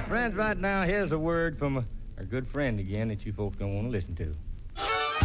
Friends, right now, here's a word from our good friend again that you folks don't want to listen to.